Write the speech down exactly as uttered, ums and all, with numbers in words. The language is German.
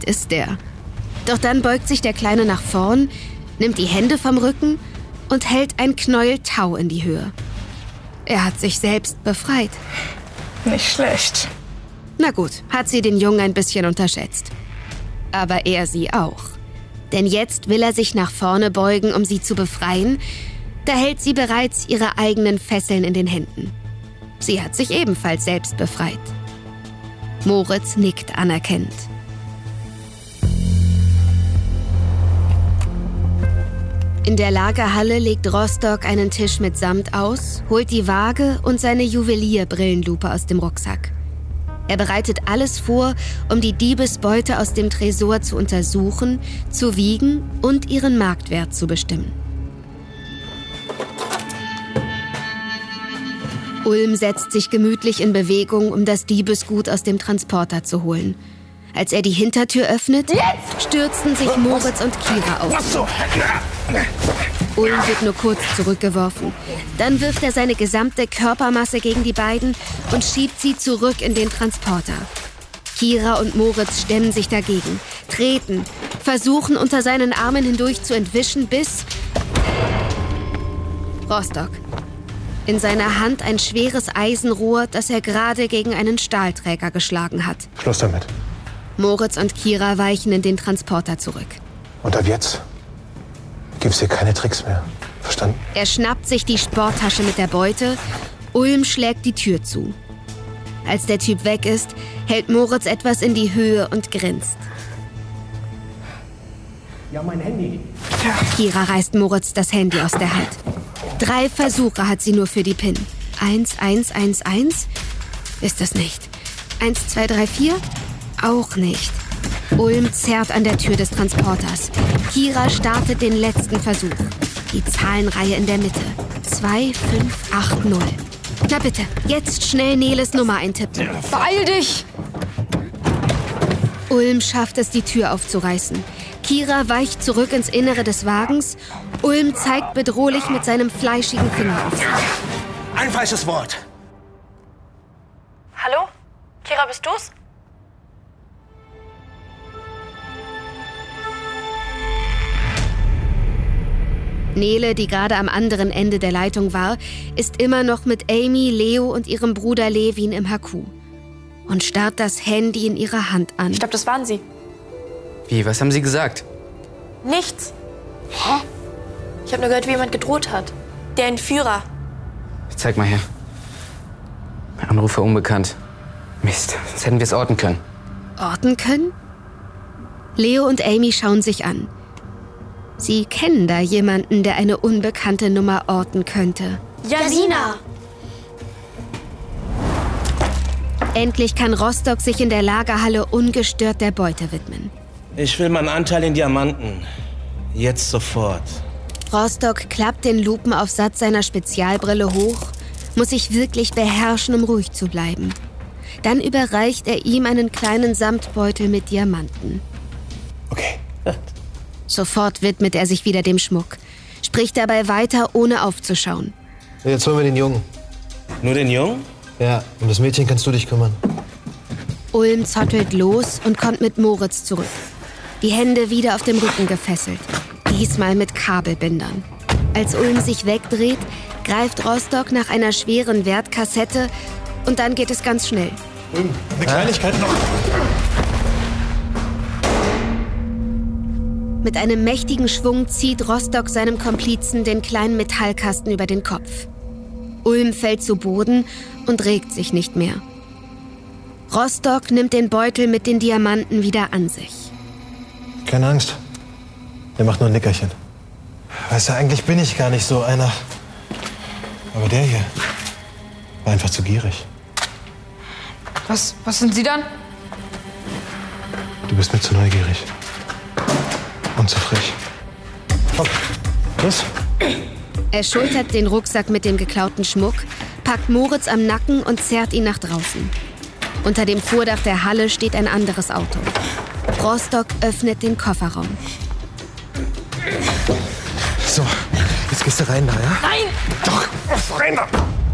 ist der. Doch dann beugt sich der Kleine nach vorn, nimmt die Hände vom Rücken und hält ein Knäuel Tau in die Höhe. Er hat sich selbst befreit. Nicht schlecht. Na gut, hat sie den Jungen ein bisschen unterschätzt. Aber er sie auch. Denn jetzt will er sich nach vorne beugen, um sie zu befreien. Da hält sie bereits ihre eigenen Fesseln in den Händen. Sie hat sich ebenfalls selbst befreit. Moritz nickt anerkennend. In der Lagerhalle legt Rostock einen Tisch mit Samt aus, holt die Waage und seine Juwelier-Brillenlupe aus dem Rucksack. Er bereitet alles vor, um die Diebesbeute aus dem Tresor zu untersuchen, zu wiegen und ihren Marktwert zu bestimmen. Ulm setzt sich gemütlich in Bewegung, um das Diebesgut aus dem Transporter zu holen. Als er die Hintertür öffnet, stürzen sich Moritz und Kira auf. Ulm wird nur kurz zurückgeworfen. Dann wirft er seine gesamte Körpermasse gegen die beiden und schiebt sie zurück in den Transporter. Kira und Moritz stemmen sich dagegen, treten, versuchen unter seinen Armen hindurch zu entwischen, bis... Rostock. In seiner Hand ein schweres Eisenrohr, das er gerade gegen einen Stahlträger geschlagen hat. Schluss damit. Moritz und Kira weichen in den Transporter zurück. Und ab jetzt gibt's hier keine Tricks mehr. Verstanden? Er schnappt sich die Sporttasche mit der Beute. Ulm schlägt die Tür zu. Als der Typ weg ist, hält Moritz etwas in die Höhe und grinst. Ja, mein Handy. Kira reißt Moritz das Handy aus der Hand. Drei Versuche hat sie nur für die PIN. Eins, eins, eins, eins? Ist das nicht. Eins, zwei, drei, vier? Auch nicht. Ulm zerrt an der Tür des Transporters. Kira startet den letzten Versuch. Die Zahlenreihe in der Mitte. zwei fünf acht null. Na bitte, jetzt schnell Neles Nummer eintippen. Beeil dich! Ulm schafft es, die Tür aufzureißen. Kira weicht zurück ins Innere des Wagens. Ulm zeigt bedrohlich mit seinem fleischigen Finger auf sie. Ein falsches Wort. Hallo? Kira, bist du's? Nele, die gerade am anderen Ende der Leitung war, ist immer noch mit Amy, Leo und ihrem Bruder Levin im H Q und starrt das Handy in ihrer Hand an. Ich glaube, das waren sie. Wie, was haben Sie gesagt? Nichts. Hä? Ich habe nur gehört, wie jemand gedroht hat. Der Entführer. Zeig mal her. Anrufer unbekannt. Mist, sonst hätten wir es orten können. Orten können? Leo und Amy schauen sich an. Sie kennen da jemanden, der eine unbekannte Nummer orten könnte. Jasina! Endlich kann Rostock sich in der Lagerhalle ungestört der Beute widmen. Ich will meinen Anteil in Diamanten. Jetzt sofort. Rostock klappt den Lupenaufsatz seiner Spezialbrille hoch, muss sich wirklich beherrschen, um ruhig zu bleiben. Dann überreicht er ihm einen kleinen Samtbeutel mit Diamanten. Okay. Sofort widmet er sich wieder dem Schmuck, spricht dabei weiter, ohne aufzuschauen. Jetzt holen wir den Jungen. Nur den Jungen? Ja, um das Mädchen kannst du dich kümmern. Ulm zottelt los und kommt mit Moritz zurück. Die Hände wieder auf dem Rücken gefesselt, diesmal mit Kabelbindern. Als Ulm sich wegdreht, greift Rostock nach einer schweren Wertkassette und dann geht es ganz schnell. Ulm, eine Kleinigkeit noch. Mit einem mächtigen Schwung zieht Rostock seinem Komplizen den kleinen Metallkasten über den Kopf. Ulm fällt zu Boden und regt sich nicht mehr. Rostock nimmt den Beutel mit den Diamanten wieder an sich. Keine Angst. Der macht nur ein Nickerchen. Weißt du, eigentlich bin ich gar nicht so einer. Aber der hier war einfach zu gierig. Was, was sind Sie dann? Du bist mir zu neugierig. Und zu frech. Komm, los. Er schultert den Rucksack mit dem geklauten Schmuck, packt Moritz am Nacken und zerrt ihn nach draußen. Unter dem Vordach der Halle steht ein anderes Auto. Rostock öffnet den Kofferraum. So, jetzt gehst du rein da, ja? Nein! Doch, rein da!